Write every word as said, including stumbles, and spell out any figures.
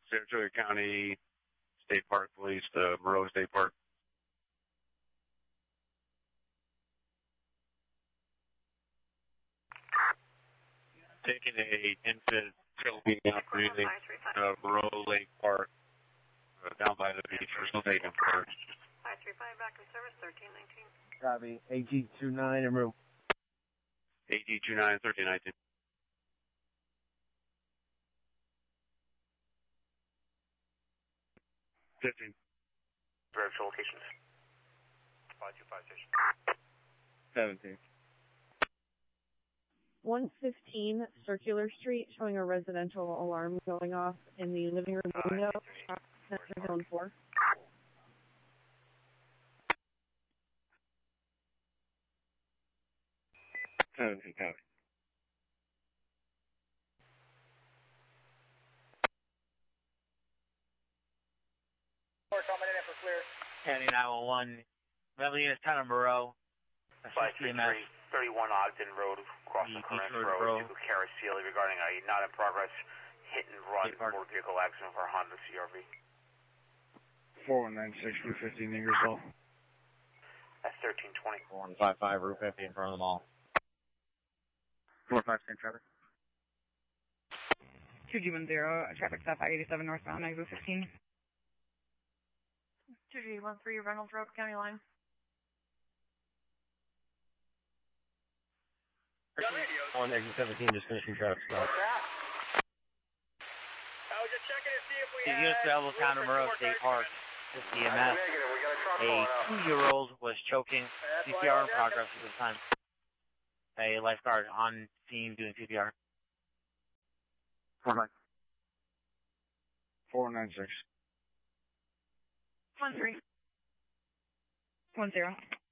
Saratoga County State Park Police, uh, Moreau State Park. Taking a infant being operating uh, Moreau Lake Park uh, down by the beach. We're still taking for five three five, back in service, thirteen nineteen. Copy. A G two nine en route. A G two nine, thirteen nineteen. fifteen. Virtual locations. five two five station. seventeen. one fifteen Circular Street, showing a residential alarm going off in the living room window. Center zone four. seventeen, copy. Coming in for clear. County nine one one. Rebel unit town of Moreau. five three three, thirty-one Ogden Road, crossing Current Road, to Carasili regarding a not in progress hit and run motor vehicle accident for a Honda C R V. four one nine six, Route fifteen, Ingersoll. That's thirteen twenty. one five five, Route fifty in front of the mall. four five, same traffic. two G one zero, traffic stop I eighty-seven northbound, exit fifteen. two G one three, Reynolds Road, County Line. On exit seventeen, just finishing traffic stop. I was just checking to see if we The units available town of Moreau State Park. This E M S. A two-year-old was choking. C P R in progress at this time. A lifeguard on scene doing C P R. four nine. four nine six. one three. one zero.